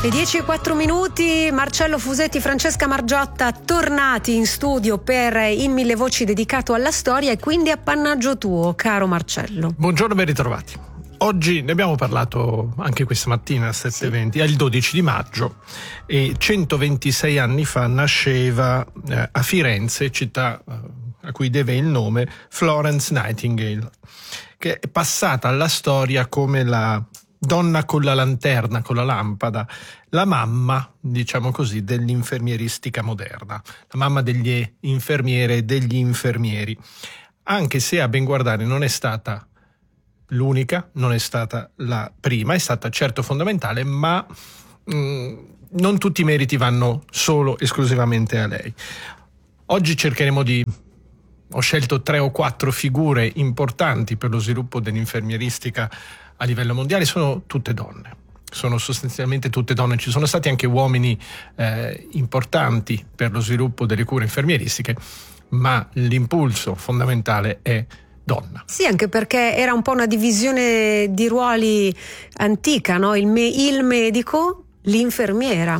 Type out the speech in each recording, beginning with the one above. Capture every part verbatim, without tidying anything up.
Le dieci e quattro minuti, Marcello Fusetti, Francesca Margiotta tornati in studio per In Mille Voci dedicato alla storia e quindi appannaggio tuo, caro Marcello. Buongiorno, ben ritrovati. Oggi ne abbiamo parlato anche questa mattina a sette e venti, è il dodici di maggio e centoventisei anni fa nasceva eh, a Firenze, città eh, a cui deve il nome, Florence Nightingale, che è passata alla storia come la donna con la lanterna, con la lampada, la mamma, diciamo così, dell'infermieristica moderna, la mamma degli infermiere e degli infermieri, anche se a ben guardare non è stata l'unica, non è stata la prima, è stata certo fondamentale, ma mh, non tutti i meriti vanno solo esclusivamente a lei. Oggi cercheremo di ho scelto tre o quattro figure importanti per lo sviluppo dell'infermieristica a livello mondiale, sono tutte donne, sono sostanzialmente tutte donne, ci sono stati anche uomini eh, importanti per lo sviluppo delle cure infermieristiche, ma l'impulso fondamentale è donna. Sì, anche perché era un po' una divisione di ruoli antica, no? Il, me- il medico, l'infermiera.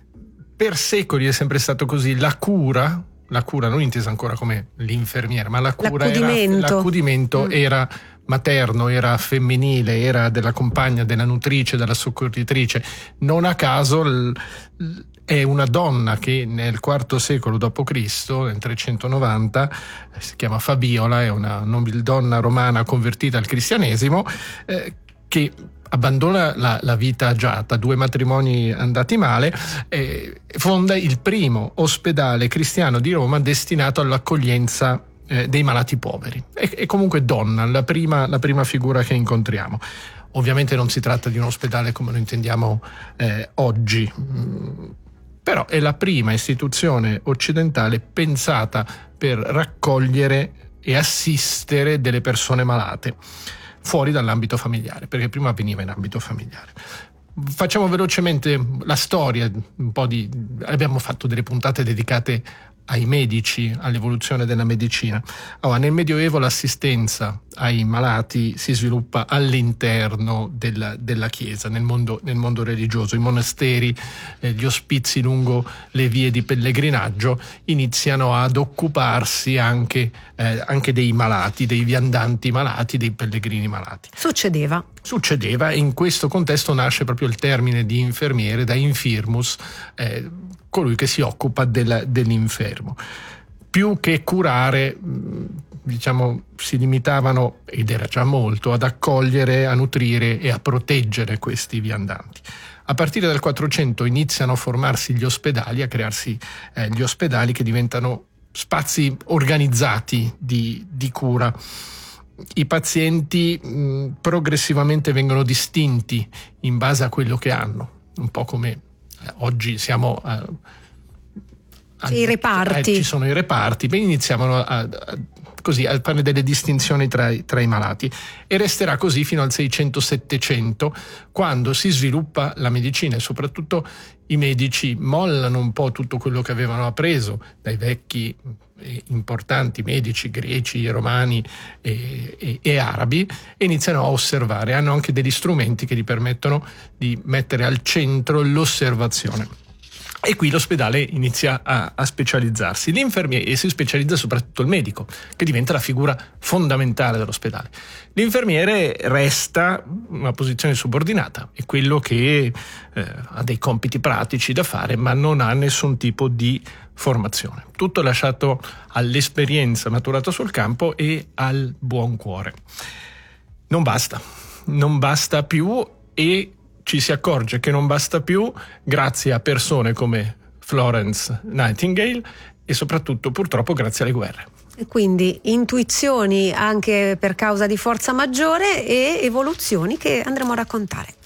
Per secoli è sempre stato così, la cura, la cura non intesa ancora come l'infermiera, ma la cura l'accudimento era, l'accudimento mm. era materno, era femminile, era della compagna, della nutrice, della soccorritrice. Non a caso l, l, è una donna che nel quarto secolo dopo Cristo, nel trecentonovanta, si chiama Fabiola, è una nobildonna romana convertita al cristianesimo, eh, che abbandona la, la vita agiata, due matrimoni andati male, e fonda il primo ospedale cristiano di Roma destinato all'accoglienza eh, dei malati poveri. E, e comunque donna, la prima, la prima figura che incontriamo. Ovviamente non si tratta di un ospedale come lo intendiamo eh, oggi, mm, però è la prima istituzione occidentale pensata per raccogliere e assistere delle persone malate fuori dall'ambito familiare, perché prima avveniva in ambito familiare. Facciamo velocemente la storia, un po' di abbiamo fatto delle puntate dedicate ai medici, all'evoluzione della medicina. Allora, nel Medioevo l'assistenza ai malati si sviluppa all'interno della, della Chiesa, nel mondo, nel mondo religioso. I monasteri, eh, gli ospizi lungo le vie di pellegrinaggio iniziano ad occuparsi anche, eh, anche dei malati, dei viandanti malati, dei pellegrini malati. Succedeva. Succedeva e in questo contesto nasce proprio il termine di infermiere, da infirmus, eh, colui che si occupa del, dell'infermo. Più che curare, diciamo, si limitavano, ed era già molto, ad accogliere, a nutrire e a proteggere questi viandanti. A partire dal quattrocento iniziano a formarsi gli ospedali, a crearsi eh, gli ospedali che diventano spazi organizzati di, di cura. I pazienti mh, progressivamente vengono distinti in base a quello che hanno, un po' come oggi siamo a, a, i reparti. Eh, ci sono i reparti, beh, iniziamo a, a, così a fare delle distinzioni tra, tra i malati e resterà così fino al seicento settecento, quando si sviluppa la medicina e soprattutto i medici mollano un po' tutto quello che avevano appreso dai vecchi e importanti medici greci, romani e, e, e arabi e iniziano a osservare. Hanno anche degli strumenti che gli permettono di mettere al centro l'osservazione. E qui l'ospedale inizia a, a specializzarsi. L'infermiere si specializza soprattutto il medico, che diventa la figura fondamentale dell'ospedale. L'infermiere resta una posizione subordinata, è quello che eh, ha dei compiti pratici da fare, ma non ha nessun tipo di formazione. Tutto lasciato all'esperienza maturata sul campo e al buon cuore. Non basta, non basta più e ci si accorge che non basta più grazie a persone come Florence Nightingale e soprattutto purtroppo grazie alle guerre. E quindi intuizioni anche per causa di forza maggiore e evoluzioni che andremo a raccontare.